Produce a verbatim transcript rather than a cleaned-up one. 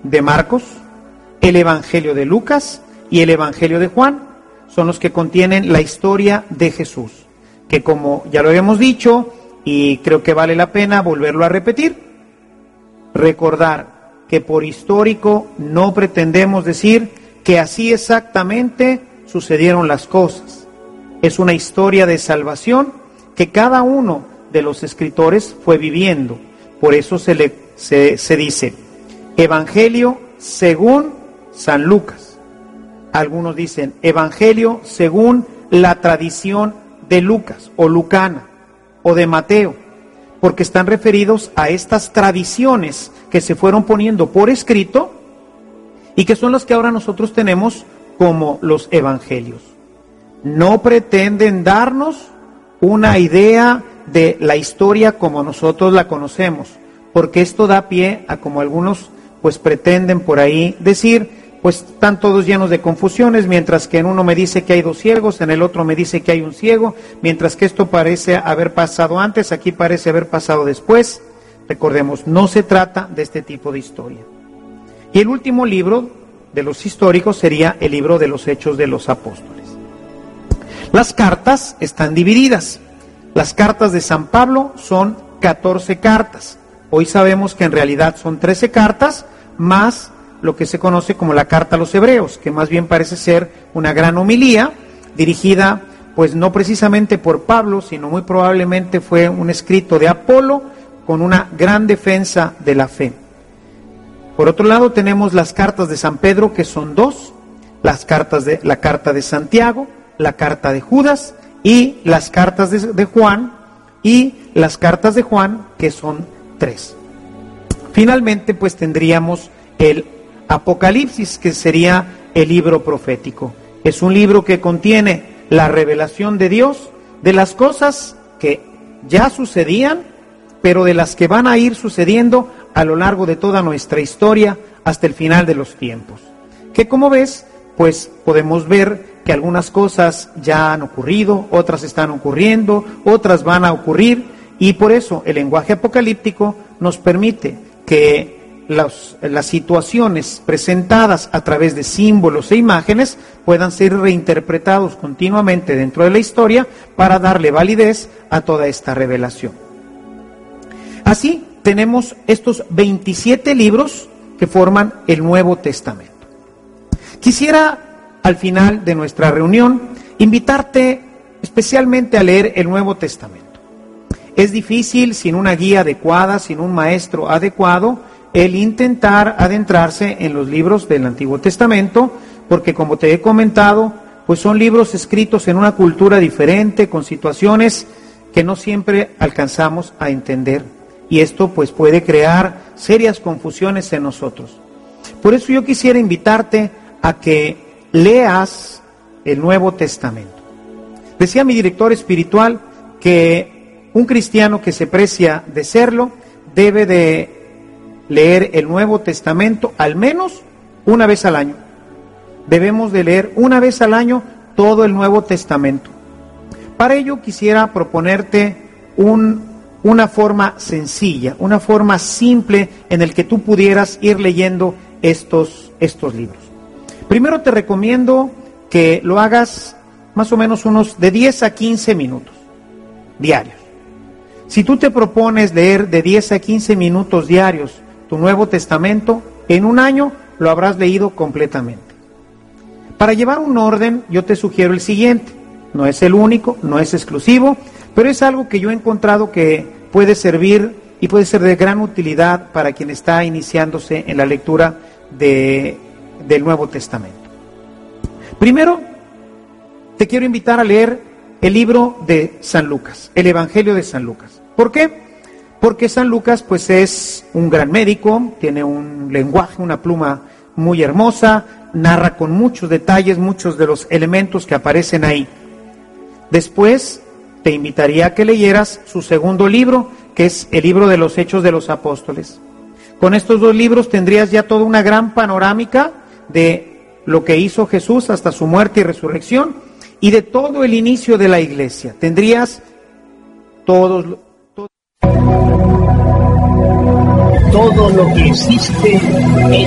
de Marcos, el Evangelio de Lucas y el Evangelio de Juan. Son los que contienen la historia de Jesús, que como ya lo habíamos dicho, y creo que vale la pena volverlo a repetir, recordar que por histórico no pretendemos decir que así exactamente sucedieron las cosas. Es una historia de salvación que cada uno de los escritores fue viviendo. Por eso se, le, se, se dice Evangelio según San Lucas. Algunos dicen Evangelio según la tradición de Lucas o lucana o de Mateo, porque están referidos a estas tradiciones que se fueron poniendo por escrito y que son las que ahora nosotros tenemos como los evangelios. No pretenden darnos una idea de la historia como nosotros la conocemos, porque esto da pie a, como algunos pues pretenden por ahí decir, pues están todos llenos de confusiones, mientras que en uno me dice que hay dos ciegos, en el otro me dice que hay un ciego, mientras que esto parece haber pasado antes, aquí parece haber pasado después. Recordemos, no se trata de este tipo de historia. Y el último libro de los históricos sería el libro de los Hechos de los Apóstoles. Las cartas están divididas. Las cartas de San Pablo son catorce cartas. Hoy sabemos que en realidad son trece cartas, más lo que se conoce como la carta a los hebreos, que más bien parece ser una gran homilía, dirigida pues no precisamente por Pablo, sino muy probablemente fue un escrito de Apolo, con una gran defensa de la fe. Por otro lado tenemos las cartas de San Pedro, que son dos, las cartas de, la carta de Santiago, la carta de Judas, y las cartas de, de Juan, y las cartas de Juan, que son tres. Finalmente pues tendríamos el Apocalipsis, que sería el libro profético. Es un libro que contiene la revelación de Dios de las cosas que ya sucedían, pero de las que van a ir sucediendo a lo largo de toda nuestra historia hasta el final de los tiempos. Que como ves, pues podemos ver que algunas cosas ya han ocurrido, otras están ocurriendo, otras van a ocurrir, y por eso el lenguaje apocalíptico nos permite que Las, las situaciones presentadas a través de símbolos e imágenes puedan ser reinterpretados continuamente dentro de la historia para darle validez a toda esta revelación. Así tenemos estos veintisiete libros que forman el Nuevo Testamento. Quisiera al final de nuestra reunión invitarte especialmente a leer el Nuevo Testamento. Es difícil sin una guía adecuada, sin un maestro adecuado, el intentar adentrarse en los libros del Antiguo Testamento, porque como te he comentado, pues son libros escritos en una cultura diferente, con situaciones que no siempre alcanzamos a entender, y esto pues puede crear serias confusiones en nosotros. Por eso yo quisiera invitarte a que leas el Nuevo Testamento. Decía mi director espiritual que un cristiano que se precia de serlo debe de leer el Nuevo Testamento al menos una vez al año. Debemos de leer una vez al año todo el Nuevo Testamento. Para ello quisiera proponerte un, una forma sencilla, una forma simple en el que tú pudieras ir leyendo estos, estos libros. Primero te recomiendo que lo hagas más o menos unos de diez a quince minutos diarios. Si tú te propones leer de diez a quince minutos diarios tu Nuevo Testamento, en un año lo habrás leído completamente. Para llevar un orden, yo te sugiero el siguiente. No es el único, no es exclusivo, pero es algo que yo he encontrado que puede servir y puede ser de gran utilidad para quien está iniciándose en la lectura de, del Nuevo Testamento. Primero, te quiero invitar a leer el libro de San Lucas, el Evangelio de San Lucas. ¿Por qué? Porque San Lucas pues es un gran médico, tiene un lenguaje, una pluma muy hermosa, narra con muchos detalles muchos de los elementos que aparecen ahí. Después te invitaría a que leyeras su segundo libro, que es el libro de los Hechos de los Apóstoles. Con estos dos libros tendrías ya toda una gran panorámica de lo que hizo Jesús hasta su muerte y resurrección y de todo el inicio de la iglesia. Tendrías todos todo, todo lo que existe en